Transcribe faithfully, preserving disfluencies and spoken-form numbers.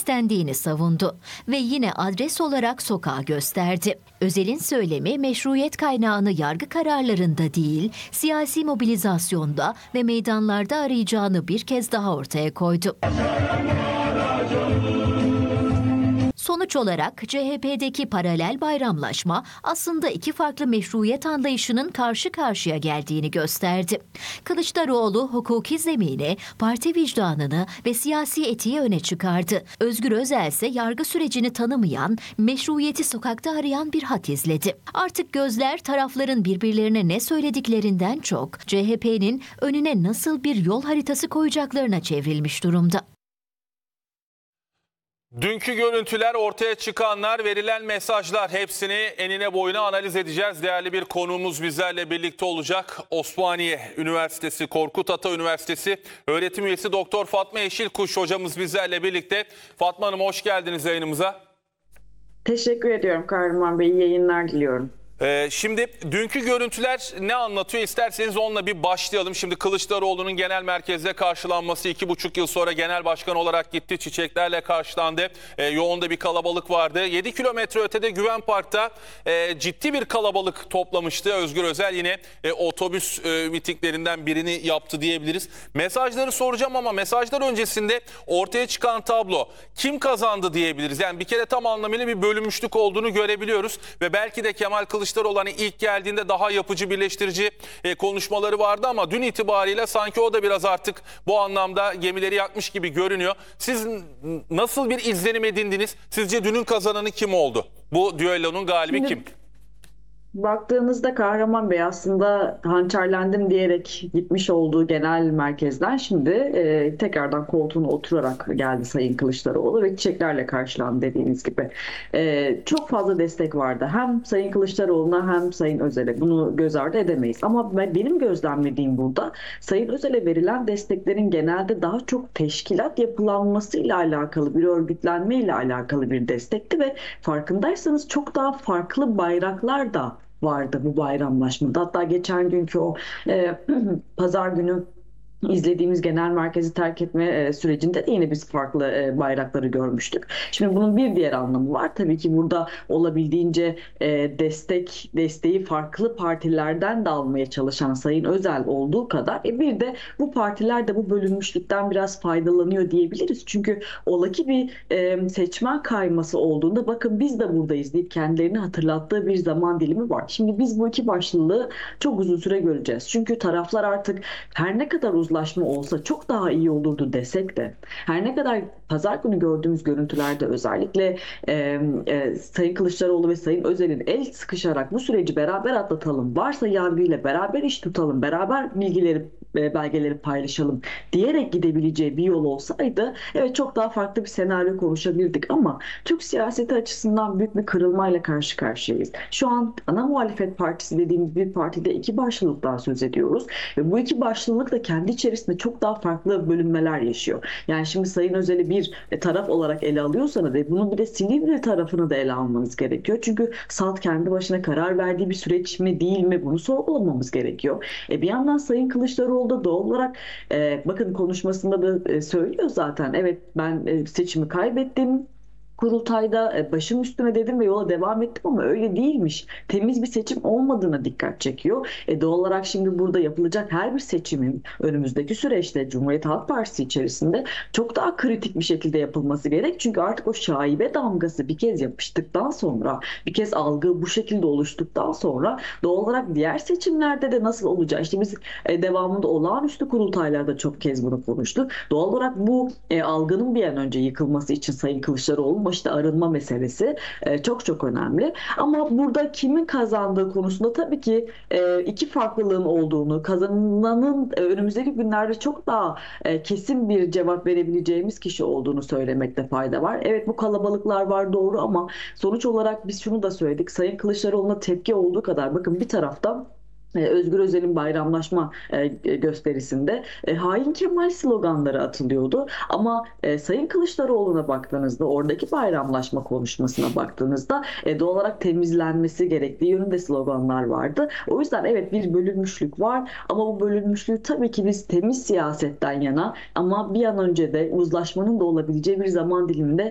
istendiğini savundu ve yine adres olarak sokağı gösterdi. Özel'in söylemi meşruiyet kaynağını yargı kararlarında değil, siyasi mobilizasyonda ve meydanlarda arayacağını bir kez daha ortaya koydu. Sonuç olarak C H P'deki paralel bayramlaşma aslında iki farklı meşruiyet anlayışının karşı karşıya geldiğini gösterdi. Kılıçdaroğlu hukuki zemini, parti vicdanını ve siyasi etiği öne çıkardı. Özgür Özel ise yargı sürecini tanımayan, meşruiyeti sokakta arayan bir hat izledi. Artık gözler tarafların birbirlerine ne söylediklerinden çok C H P'nin önüne nasıl bir yol haritası koyacaklarına çevrilmiş durumda. Dünkü görüntüler, ortaya çıkanlar, verilen mesajlar, hepsini enine boyuna analiz edeceğiz. Değerli bir konuğumuz bizlerle birlikte olacak. Osmaniye Üniversitesi, Korkut Ata Üniversitesi öğretim üyesi Doktor Fatma Yeşilkuş hocamız bizlerle birlikte. Fatma Hanım, hoş geldiniz yayınımıza. Teşekkür ediyorum Kahraman Bey. İyi yayınlar diliyorum. Ee, şimdi dünkü görüntüler ne anlatıyor? İsterseniz onunla bir başlayalım. Şimdi Kılıçdaroğlu'nun genel merkezde karşılanması, iki buçuk yıl sonra genel başkan olarak gitti. Çiçeklerle karşılandı. Ee, yoğun da bir kalabalık vardı. yedi kilometre ötede Güven Park'ta e, ciddi bir kalabalık toplamıştı. Özgür Özel yine e, otobüs e, mitinglerinden birini yaptı diyebiliriz. Mesajları soracağım ama mesajlar öncesinde ortaya çıkan tablo kim kazandı diyebiliriz. Yani bir kere tam anlamıyla bir bölünmüşlük olduğunu görebiliyoruz ve belki de Kemal Kılıçdaroğlu Kılıçdaroğlu hani ilk geldiğinde daha yapıcı, birleştirici e, konuşmaları vardı ama dün itibariyle sanki o da biraz artık bu anlamda gemileri yakmış gibi görünüyor. Siz nasıl bir izlenim edindiniz? Sizce dünün kazananı kim oldu? Bu düellonun galibi Şimdi... kim? Baktığınızda Kahraman Bey aslında hançerlendim diyerek gitmiş olduğu genel merkezden şimdi e, tekrardan koltuğuna oturarak geldi Sayın Kılıçdaroğlu ve çiçeklerle karşılandı dediğiniz gibi. E, çok fazla destek vardı. Hem Sayın Kılıçdaroğlu'na hem Sayın Özel'e, bunu göz ardı edemeyiz. Ama ben, benim gözlemlediğim burada Sayın Özel'e verilen desteklerin genelde daha çok teşkilat yapılanmasıyla alakalı, bir örgütlenmeyle alakalı bir destekti ve farkındaysanız çok daha farklı bayraklar da vardı bu bayramlaşmada. Hatta geçen günkü o e, pazar günü izlediğimiz genel merkezi terk etme e, sürecinde de yine biz farklı e, bayrakları görmüştük. Şimdi bunun bir diğer anlamı var. Tabii ki burada olabildiğince e, destek desteği farklı partilerden de almaya çalışan Sayın Özel olduğu kadar e, bir de bu partiler de bu bölünmüşlükten biraz faydalanıyor diyebiliriz. Çünkü ola ki bir e, seçmen kayması olduğunda bakın biz de buradayız deyip kendilerini hatırlattığı bir zaman dilimi var. Şimdi biz bu iki başlılığı çok uzun süre göreceğiz. Çünkü taraflar artık her ne kadar uzun uzlaşma olsa çok daha iyi olurdu desek de her ne kadar pazar günü gördüğümüz görüntülerde özellikle e, e, Sayın Kılıçdaroğlu ve Sayın Özel'in el sıkışarak bu süreci beraber atlatalım, varsa yargıyla beraber iş tutalım, beraber bilgileri e, belgeleri paylaşalım diyerek gidebileceği bir yol olsaydı evet çok daha farklı bir senaryo konuşabilirdik ama Türk siyaseti açısından büyük bir kırılmayla karşı karşıyayız. Şu an ana muhalefet partisi dediğimiz bir partide iki başlılıktan söz ediyoruz ve bu iki başlılık da kendi içerisinde çok daha farklı bölünmeler yaşıyor. Yani şimdi Sayın Özel'i bir taraf olarak ele alıyorsanız ve bunun bir de Silivri tarafını da ele almanız gerekiyor. Çünkü SALT kendi başına karar verdiği bir süreç mi değil mi bunu sorgulamamız gerekiyor. E bir yandan Sayın Kılıçdaroğlu da doğal olarak e, bakın konuşmasında da e, söylüyor zaten. Evet ben e, seçimi kaybettim. Kurultayda başım üstüne dedim ve yola devam ettim ama öyle değilmiş. Temiz bir seçim olmadığına dikkat çekiyor. E doğal olarak şimdi burada yapılacak her bir seçimin önümüzdeki süreçte Cumhuriyet Halk Partisi içerisinde çok daha kritik bir şekilde yapılması gerek. Çünkü artık o şaibe damgası bir kez yapıştıktan sonra, bir kez algı bu şekilde oluştuktan sonra doğal olarak diğer seçimlerde de nasıl olacak? İşte biz e, devamında olağanüstü kurultaylarda çok kez bunu konuştuk. Doğal olarak bu e, algının bir an önce yıkılması için Sayın Kılıçdaroğlu işte arınma meselesi çok çok önemli. Ama burada kimin kazandığı konusunda tabii ki iki farklılığın olduğunu, kazananın önümüzdeki günlerde çok daha kesin bir cevap verebileceğimiz kişi olduğunu söylemekte fayda var. Evet bu kalabalıklar var doğru ama sonuç olarak biz şunu da söyledik. Sayın Kılıçdaroğlu'na tepki olduğu kadar bakın bir taraftan Özgür Özel'in bayramlaşma gösterisinde hain Kemal sloganları atılıyordu. Ama Sayın Kılıçdaroğlu'na baktığınızda, oradaki bayramlaşma konuşmasına baktığınızda doğal olarak temizlenmesi gerektiği yönünde sloganlar vardı. O yüzden evet bir bölünmüşlük var ama bu bölünmüşlüğü tabii ki biz temiz siyasetten yana ama bir an önce de uzlaşmanın da olabileceği bir zaman diliminde